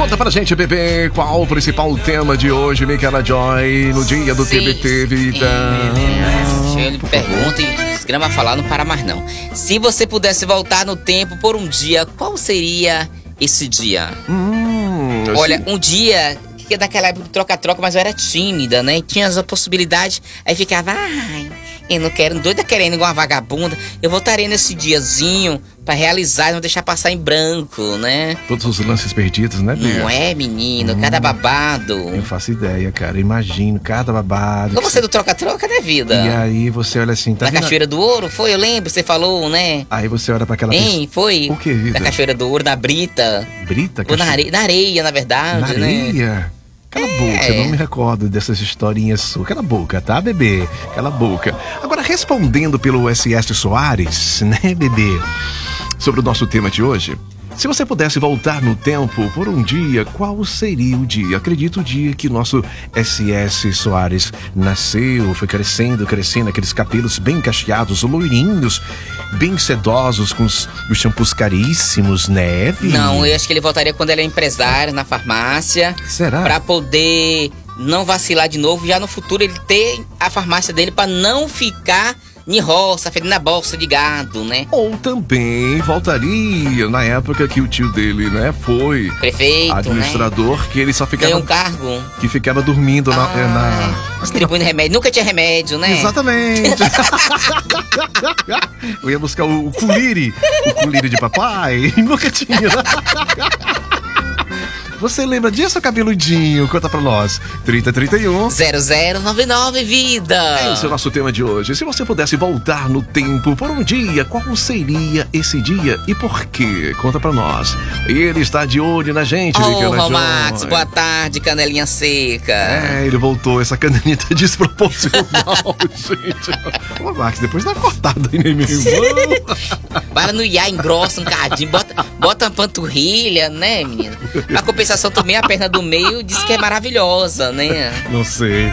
Conta pra gente, bebê, qual o principal tema de hoje, Micaela Joy, no dia do TBT, vida? Eu lhe pergunto e os grama falar não para mais não. Se você pudesse voltar no tempo por um dia, qual seria esse dia? Olha, um dia que daquela época do troca-troca, mas eu era tímida, né? E tinha as possibilidades, aí ficava, ai, eu não quero, doida querendo igual uma vagabunda. Eu voltaria nesse diazinho pra realizar e não deixar passar em branco, né? Todos os lances perdidos, né, Bia? Não é, menino? Cada babado. Eu faço ideia, cara. Imagino cada babado. Ou você do troca-troca, né, vida? E aí você olha assim, tá Na vendo? Cachoeira do Ouro, foi? Eu lembro, você falou, né? Aí você olha pra aquela Hein, foi? O que, vida? Da Cachoeira do Ouro, da Brita. Brita? Ou na areia, na verdade, Na né? areia? Cala a boca, eu não me recordo dessas historinhas suas. Cala a boca, tá, bebê? Cala a boca. Agora, respondendo pelo SS Soares, né, bebê? Sobre o nosso tema de hoje. Se você pudesse voltar no tempo por um dia, qual seria o dia? Acredito o dia que nosso SS Soares nasceu, foi crescendo, aqueles cabelos bem cacheados, loirinhos, bem sedosos, com os shampoos caríssimos, neve. Não, eu acho que ele voltaria quando ele é empresário na farmácia. Será? Pra poder não vacilar de novo, já no futuro ele ter a farmácia dele pra não ficar em roça, fedendo na bolsa de gado, né? Ou também voltaria na época que o tio dele, né, foi prefeito, administrador, né? Que ele só ficava... Ganhou um cargo. Que ficava dormindo distribuindo remédio. Nunca tinha remédio, né? Exatamente. Eu ia buscar o colírio de papai. Nunca tinha. Você lembra disso, cabeludinho? Conta pra nós. 3031 0099 vida. Esse é o nosso tema de hoje. Se você pudesse voltar no tempo por um dia, qual seria esse dia e por quê? Conta pra nós. Ele está de olho na gente, Micaela Max, boa tarde, canelinha seca. Ele voltou, essa canelita desproporcional, gente. Ô, Max, depois dá uma cortada aí, né, meu irmão? Para no iá, engrossa um cadinho, bota uma panturrilha, né, menino? A compensação também, a perna do meio diz que é maravilhosa, né? Não sei.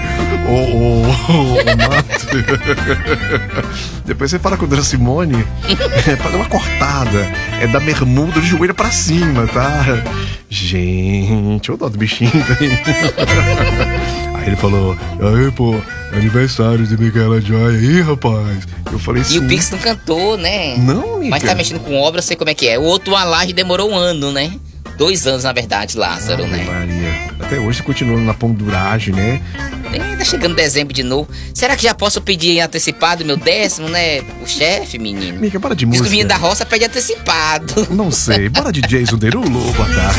Mato. Depois você fala com a Dona Simone, pra dar uma cortada. É da bermuda do joelho pra cima, tá? Gente, o dó do bichinho aí. Aí ele falou, aí, pô, aniversário de Micaela Joy aí, rapaz. Eu falei sim. E o Pix não cantou, né? Não, amiga. Mas tá mexendo com obra, sei como é que é. O outro laje demorou um ano, né? 2 anos, na verdade, Lázaro, né? Maria. Até hoje continuando na penduragem, né? Tá chegando dezembro de novo. Será que já posso pedir antecipado meu 10º, né? O chefe, menino. Mica, para de Diz música. que o menino da roça pede antecipado. Não sei. Bora de Jason Derulo. Boa tarde.